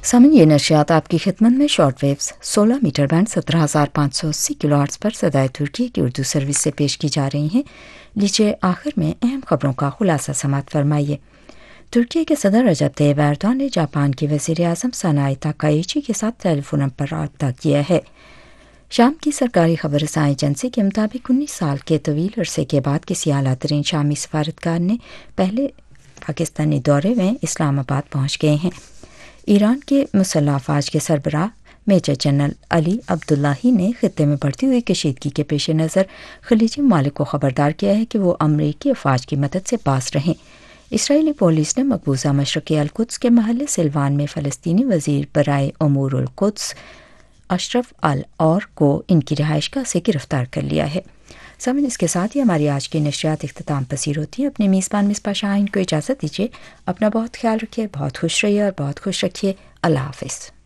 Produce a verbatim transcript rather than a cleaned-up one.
सामन ये नशियात आपकी खिदमत में शॉर्ट वेव्स सोलह मीटर बैंड सत्रह हज़ार पाँच सौ अस्सी किलो हर्ट्ज़ पर सदाए तुर्की की उर्दू सर्विस से पेश की जा रही हैं। लीजिए आखिर में अहम खबरों का खुलासा समात फरमाइए। तुर्की के सदर रजब तैयब एर्दोआन ने जापान के वज़ीर आज़म सनाई ताकाइची के साथ टेलीफोन पर रब्ता किया है। शाम की सरकारी खबर रसाई एजेंसी के मुताबिक उन्नीस साल के तवील अरसे के बाद किसी आला तरीन शामी सफारतकार ने पहले पाकिस्तानी दौरे में इस्लामाबाद पहुँच गए हैं। ईरान के मुसल्लह अफवाज के सरबराह मेजर जनरल अली अब्दुल्लाही ने खित्ते में बढ़ती हुई कशीदगी के पेश नज़र खलीजी ममालिक को खबरदार किया है कि वो अमरीकी अफवाज की मदद से पास रहें। इसराइली पुलिस ने मकबूजा मशरक़ी अल-कुद्स के महल सिल्वान में फ़लस्तीनी वज़ीर बराए उमूर अल कुद्स अशरफ अल और को इनकी रिहाइशगाह से गिरफ्तार कर लिया है। सामने इसके साथ ही हमारी आज की नशरियात इख्तिताम पसीर होती है। अपने मेज़बान मिसबा शाहीन को इजाज़त दीजिए। अपना बहुत ख्याल रखिए, बहुत खुश रहिए और बहुत खुश रखिए। अल्लाह हाफ़िज़।